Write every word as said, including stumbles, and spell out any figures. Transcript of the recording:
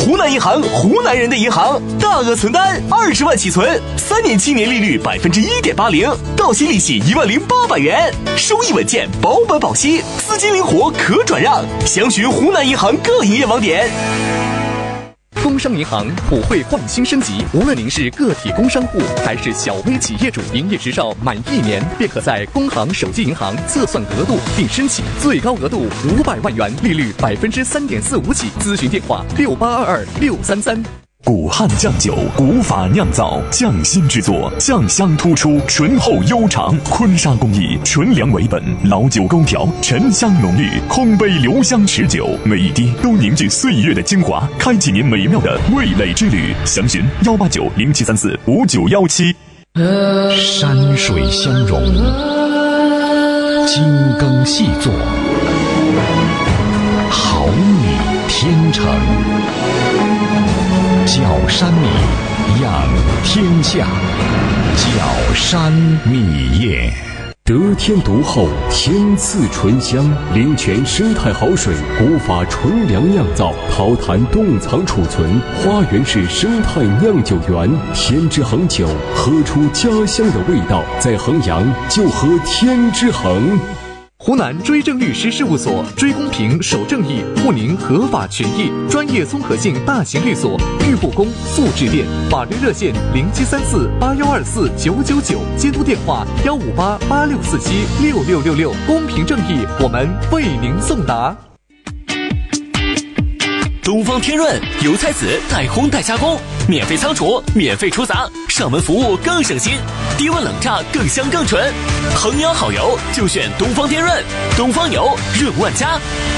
湖南银行，湖南人的银行，大额存单二十万起存，三年期年利率百分之一点八零，到期利息一万零八百元，收益稳健，保本保息，资金灵活可转让。详询湖南银行各营业网点。 工商银行普惠焕新升级，无论您是个体工商户还是小微企业主，营业执照满一年便可在工行手机银行测算额度并申请，最高额度五百万元，利率百分之三点四五起。咨询电话六八二二六三三。 古汉酱酒，古法酿造，匠心制作，酱香突出，醇厚悠长。坤沙工艺，纯粮为本，老酒勾调，沉香浓郁，空杯留香持久，每一滴都凝聚岁月的精华，开启您美妙的味蕾之旅。详询幺八九零七三四五九幺七。 山水相融，精耕细作，好米天成。角山米，养天下。角山米业， 得天独厚，天赐醇香，灵泉生态好水，古法纯粮酿造，桃坛冻藏储存，花园式生态酿酒园。天之恒酒，喝出家乡的味道，在衡阳就喝天之恒。 湖南追正律师事务所，追公平守正义，护您合法权益，专业综合性大型律所，遇不公速致电，法律热线零七三四八幺二四九九九，监督电话幺五八八六四七六六六六，公平正义，我们为您送达。 东方天润油菜籽代烘代加工，免费仓储，免费出杂，上门服务更省心，低温冷榨更香更纯。衡阳好油就选东方天润，东方油润万家。